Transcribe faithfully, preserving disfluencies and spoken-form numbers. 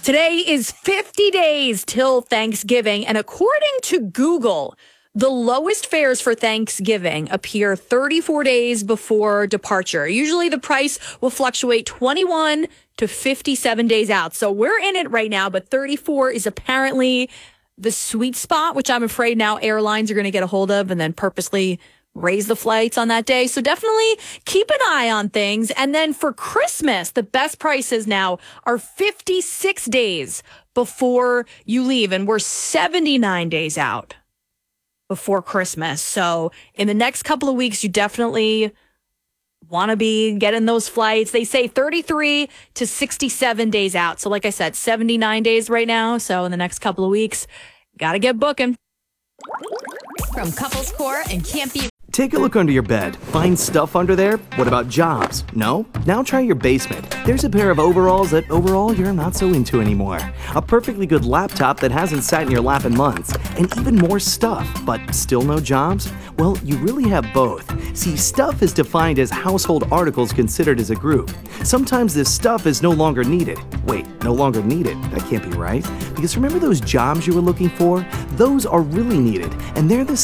Today is fifty days till Thanksgiving, and according to Google, the lowest fares for Thanksgiving appear thirty-four days before departure. Usually the price will fluctuate twenty-one to fifty-seven days out. So we're in it right now, but thirty-four is apparently the sweet spot, which I'm afraid now airlines are going to get a hold of and then purposely raise the flights on that day. So definitely keep an eye on things. And then for Christmas, the best prices now are fifty-six days before you leave. And we're seventy-nine days out before Christmas. So in the next couple of weeks, you definitely want to be getting those flights. They say thirty-three to sixty-seven days out. So like I said, seventy-nine days right now. So in the next couple of weeks, got to get booking. From Couples Core and Can't Be. Take a look under your bed. Find stuff under there? What about jobs? No? Now try your basement. There's a pair of overalls that overall you're not so into anymore. A perfectly good laptop that hasn't sat in your lap in months. And even more stuff, but still no jobs? Well, you really have both. See, stuff is defined as household articles considered as a group. Sometimes this stuff is no longer needed. Wait, no longer needed? That can't be right. Because remember those jobs you were looking for? Those are really needed, and they're the